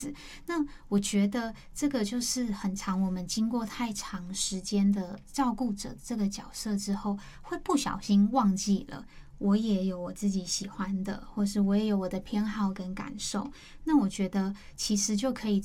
那我觉得这个就是很长，我们经过太长时间的照顾者这个角色之后，会不小心忘记了。我也有我自己喜欢的，或是我也有我的偏好跟感受。那我觉得其实就可以